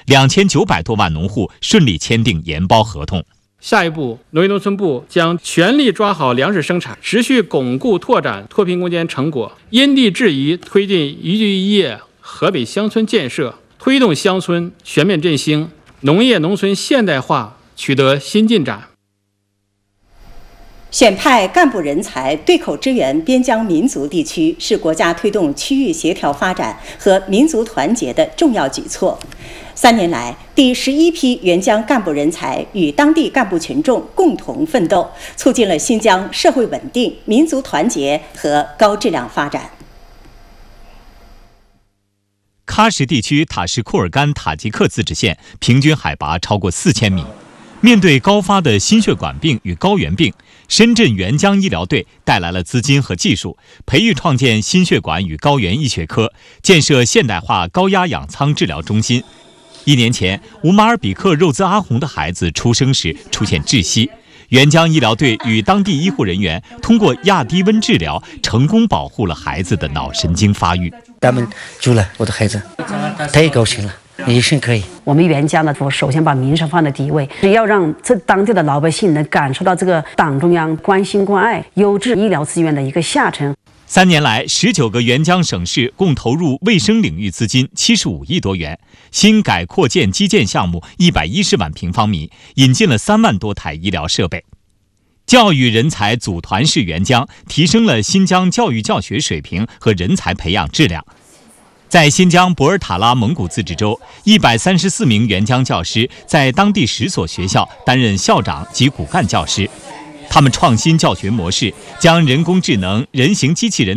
，2900多万农户顺利签订研包合同。 下一步，农业农村部将全力抓好粮食生产，持续巩固拓展脱贫攻坚成果，因地制宜推进宜居宜业河北乡村建设，推动乡村全面振兴，农业农村现代化取得新进展。 选派干部人才对口支援边疆民族地区，是国家推动区域协调发展和民族团结的重要举措。3年来，第11批援疆干部人才与当地干部群众共同奋斗，促进了新疆社会稳定、民族团结和高质量发展。 喀什地区塔什库尔干塔吉克自治县平均海拔超过4000米。面对高发的心血管病与高原病，深圳援疆医疗队带来了资金和技术，培育创建心血管与高原医学科，建设现代化高压氧舱治疗中心。1年前，乌马尔比克肉孜阿洪的孩子出生时出现窒息，援疆医疗队与当地医护人员通过亚低温治疗，成功保护了孩子的脑神经发育。 他们救了我的孩子，太高兴了。一生可以。我们援疆呢，首先把民生放在第一位，要让这当地的老百姓能感受到这个党中央关心关爱、优质医疗资源的一个下沉。 3年来，19个援疆省市共投入卫生领域资金75亿多元，新改扩建基建项目110万平方米，引进了3万多台医疗设备。教育人才组团式援疆，提升了新疆教育教学水平和人才培养质量。在新疆博尔塔拉蒙古自治州，134名援疆教师在当地10所学校担任校长及骨干教师。他们创新教学模式，将人工智能、人形机器人